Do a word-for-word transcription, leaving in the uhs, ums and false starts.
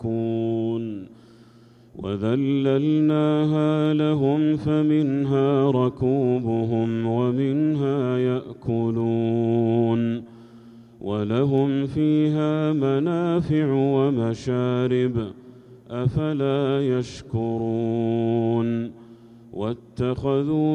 يشكون وذللناها لهم فمنها ركوبهم ومنها يأكلون ولهم فيها منافع ومشارب أفلا يشكرون واتخذوا